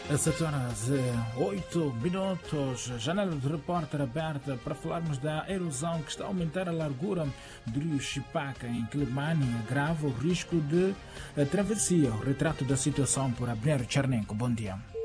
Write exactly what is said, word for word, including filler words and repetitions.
sete horas e oito minutos, janela de repórter aberta para falarmos da erosão que está a aumentar a largura do rio Chipaka em Climane, agrava o risco de travessia. O retrato da situação por Abner Chernenko. Bom dia.